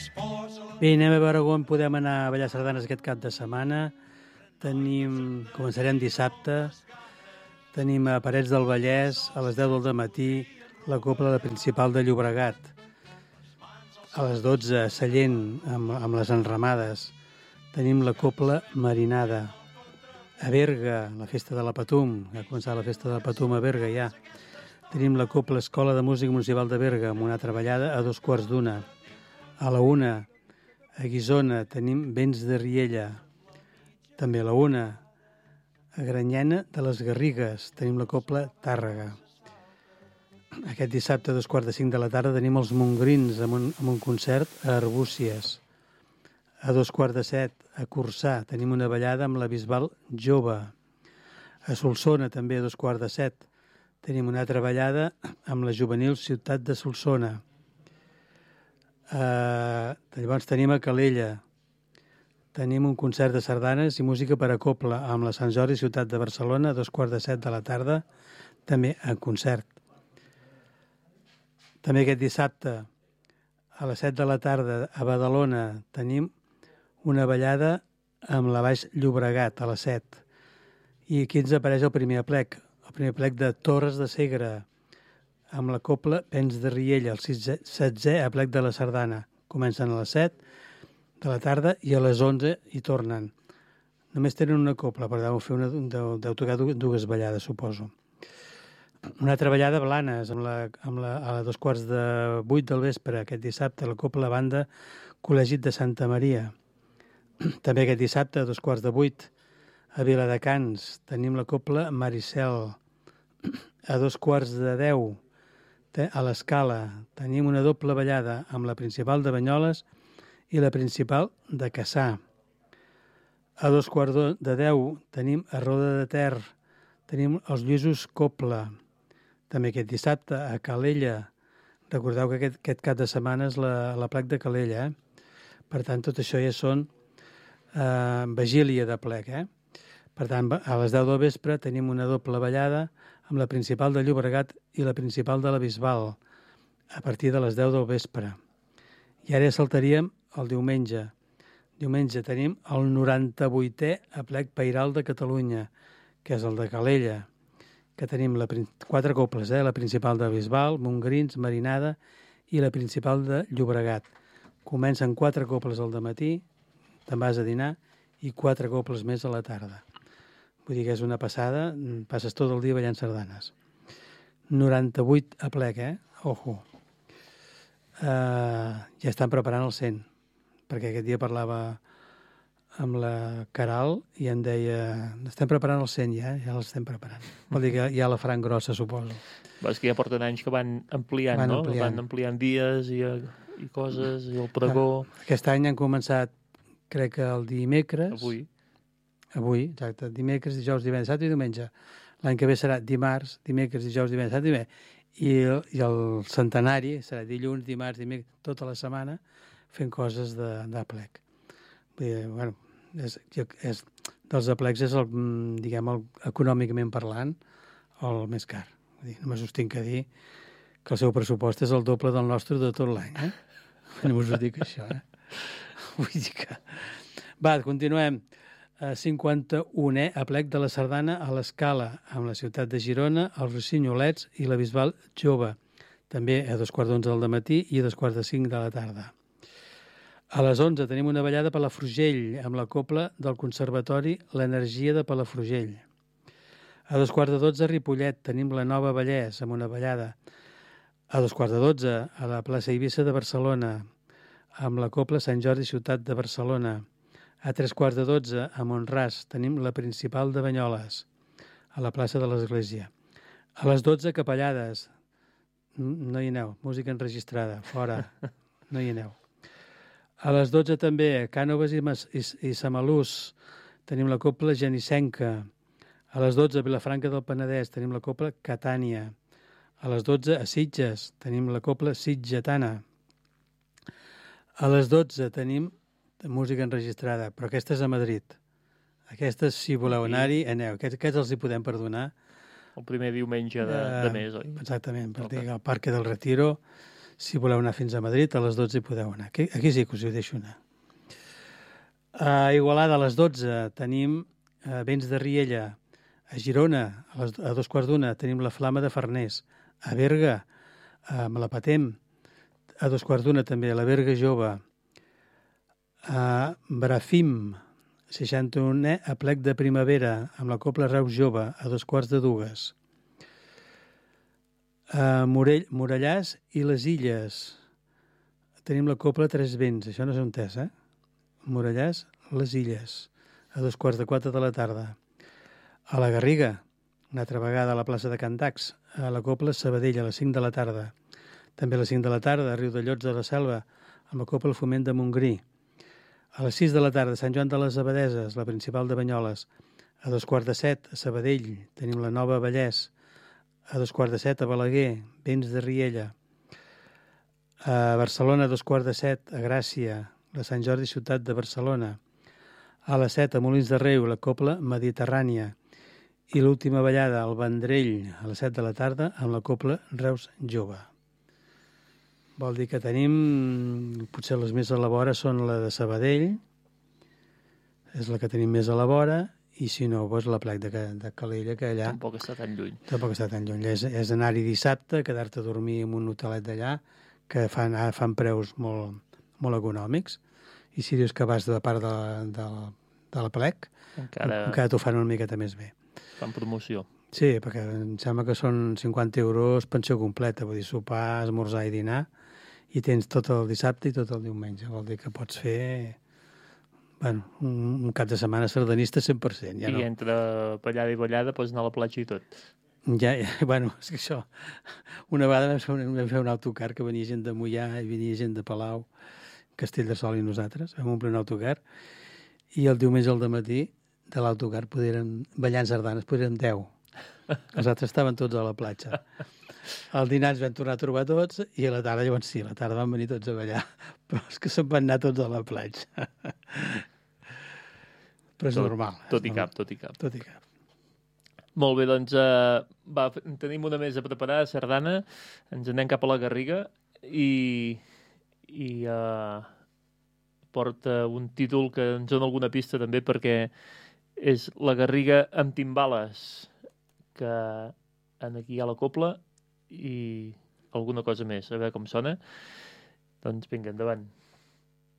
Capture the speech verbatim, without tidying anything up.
Bé, anem a veure on podem anar a ballar sardanes aquest cap de setmana. Tenim, començarem dissabte, tenim a Parets del Vallès, a les deu del matí, la Cobla Principal de Llobregat. A les dotze, a Sallent, amb, amb les enramades, tenim la Cobla Marinada. A Berga, la festa de la Patum, ha començat la festa de la Patum a Berga ja. Tenim la Cobla Escola de Música Municipal de Berga, amb una treballada a dos quarts d'una. A la una, a Guissona, tenim Vents de Riella. També a la una, a Granyena de les Garrigues, tenim la Cobla Tàrrega. Aquest dissabte, a dos quarts de cinc de la tarda, tenim els Montgrins amb un, amb un concert a Arbúcies. A dos quarts de set, a Corçà, tenim una ballada amb la Bisbal Jove. A Solsona, també a dos quarts de set, tenim una altra ballada amb la Juvenil Ciutat de Solsona. Uh, llavors tenim a Calella, tenim un concert de sardanes i música per a cobla amb la Sant Jordi Ciutat de Barcelona a dos quarts de set de la tarda, també en concert. També aquest dissabte a les set de la tarda a Badalona tenim una ballada amb la Baix Llobregat a les set, i aquí ens apareix el primer aplec, el primer aplec de Torres de Segre, amb la Cobla Vents de Riella, el setzè aplec de la sardana. Comencen a les set de la tarda i a les onze hi tornen. Només tenen una cobla, però deu, fer una, deu, deu tocar dues ballades, suposo. Una altra ballada a Blanes, amb la, amb la, a dos quarts de vuit del vespre, aquest dissabte, la Cobla Banda Col·legit de Santa Maria. També aquest dissabte, a dos quarts de vuit, a Viladecans, tenim la Cobla Maricel. A dos quarts de deu, a l'Escala, tenim una doble ballada amb la Principal de Banyoles i la Principal de Cassà. A dos quarts de deu tenim a Roda de Ter, tenim els Lluïsos Cobla. També aquest dissabte a Calella. Recordeu que aquest, aquest cap de setmana és la, la plec de Calella, eh? Per tant, tot això ja són eh, vigília de plec, eh? Per tant, a les deu del vespre tenim una doble ballada amb la Principal de Llobregat i la Principal de la Bisbal, a partir de les deu del vespre. I ara ja saltaríem el diumenge. Diumenge tenim el noranta-vuitè aplec pairal de Catalunya, que és el de Calella, que tenim la, quatre cobles, eh? La Principal de Bisbal, Montgrins, Marinada i la Principal de Llobregat. Comencen quatre cobles al dematí, te'n vas a dinar, i quatre cobles més a la tarda. Vull dir que és una passada, passes tot el dia ballant sardanes. noranta-vuit aplec, eh? Ojo. Uh, ja estan preparant el cent, perquè aquest dia parlava amb la Caral i em deia, estem preparant el cent ja, ja l'estem preparant. Vol dir que ja la faran grossa, suposo. És que ja porten anys que van ampliant, van no? Ampliant. Van ampliant dies i, i coses, i el pregó... Aquest any han començat, crec que el dimecres... Avui. Avui, exacte, dimecres, dijous, divendres, dissabte i diumenge. L'any que ve serà dimarts, dimecres, dijous, divendres, dissabte i diumenge. I, i el centenari serà dilluns, dimarts, dimecres, tota la setmana fent coses d'aplec. Bueno, és, és, dels aplecs és el, diguem, el, econòmicament parlant, el més car. Vull dir, només us tinc que dir que el seu pressupost és el doble del nostre de tot l'any, eh? Només us dic això, eh? Vull dir que... Va, continuem. cinquanta-unè aplec de la sardana a l'Escala, amb la ciutat de Girona, els Rossinyolets i la Bisbal Jove, també a dos quarts d'onze del matí i a dos quarts de cinc de la tarda. A les onze tenim una ballada a Palafrugell, amb la cobla del Conservatori L'Energia de Palafrugell. A dos quarts de dotze a Ripollet tenim la Nova Vallès, amb una ballada. A dos quarts de dotze a la plaça Eivissa de Barcelona, amb la cobla Sant Jordi Ciutat de Barcelona. A tres quarts de dotze, a Montràs, tenim la Principal de Banyoles, a la plaça de l'Església. A les dotze, Capellades. No hi aneu, música enregistrada, fora, no hi aneu. A les dotze també, a Cànoves i, i, i Samalús, tenim la cobla Genissenca. A les dotze, a Vilafranca del Penedès, tenim la cobla Catània. A les dotze, a Sitges, tenim la cobla Sitgetana. A les dotze tenim música enregistrada, però aquesta és a Madrid. Aquestes, si voleu anar-hi, aneu. Aquests, aquests els hi podem perdonar. El primer diumenge de, de mes, oi? Exactament, per dir, al Parque del Retiro, Si voleu anar fins a Madrid, a les dotze hi podeu anar. Aquí, aquí sí que us hi deixo anar. A Igualada, a les dotze, tenim uh, Vents de Riella. A Girona, a, les, a dos quarts d'una, tenim La Flama de Farners. A Berga, amb la Patem, a dos quarts d'una també, la Berga Jove. A Brafim, seixanta-unè, a Plec de Primavera, amb la Copla Reus Jove, a dos quarts de dues. A Morell, Morellàs i les Illes, tenim la Copla Tres Vents, això no és entès, eh? Morellàs, les Illes, a dos quarts de quatre de la tarda. A la Garriga, una altra vegada a la plaça de Cantacs, a la Copla Sabadell, a les cinc de la tarda. També a les cinc de la tarda, a Riudellots de la Selva, amb la Copla Foment de Montgrí. A les sis de la tarda, Sant Joan de les Abadeses, la principal de Banyoles. A dos quarts de set, a Sabadell, tenim la Nova Vallès. A dos quarts de set, a Balaguer, Vents de Riella. A Barcelona, a dos quarts de set, a Gràcia, la Sant Jordi Ciutat de Barcelona. A les set, a Molins de Rei, la Copla Mediterrània. I l'última ballada, al Vendrell, a les set de la tarda, amb la Copla Reus Jove. Vol dir que tenim, potser les més a la vora són la de Sabadell, és la que tenim més a la vora, i si no, doncs la Plec de, de Calella, que allà... Tampoc està tan lluny. Tampoc està tan lluny. És, és anar-hi dissabte, quedar-te a dormir en un hotelet d'allà, que fan, fan preus molt, molt econòmics, i si dius que vas de part de, de, de la Plec, encara, encara t'ho fan una miqueta més bé. Fan promoció. Sí, perquè em sembla que són cinquanta euros pensió completa, vull dir, sopar, esmorzar i dinar, i tens tot el dissabte i tot el diumenge. Vol dir que pots fer, bueno, un, un cap de setmana sardanista cent per cent. Ja I no. entre ballada i ballada pots anar a la platja i tot. Ja, ja, bueno, és que això... Una vegada vam fer, un, vam fer un autocar que venia gent de Moià i venia gent de Palau, Castellterçol i nosaltres, vam omplir un autocar, i el diumenge al dematí de l'autocar podien ballar en sardanes, podien deu. Els altres estaven tots a la platja. Al dinar ens vam tornar a trobar tots i a la tarda, llavors sí, a la tarda van venir tots a ballar. Però és que se'n van anar tots a la platja. Però és tot, normal. Tot és i normal. cap, tot i cap. Tot i cap. Molt bé, doncs uh, va, tenim una mesa preparada, sardana, ens anem cap a la Garriga i, i uh, porta un títol que ens dona alguna pista també perquè és la Garriga amb timbales, que en aquí hi ha la copla i alguna cosa més. A veure com sona. Doncs vinga, endavant.